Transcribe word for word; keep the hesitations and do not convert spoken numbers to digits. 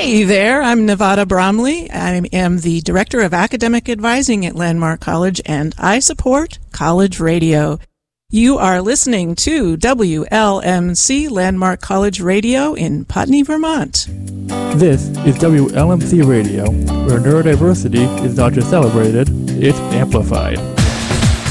Hey there, I'm Nevada Bromley. I am the Director of Academic Advising at Landmark College, and I support college radio. You are listening to W L M C Landmark College Radio in Putney, Vermont. This is W L M C Radio, where neurodiversity is not just celebrated, it's amplified.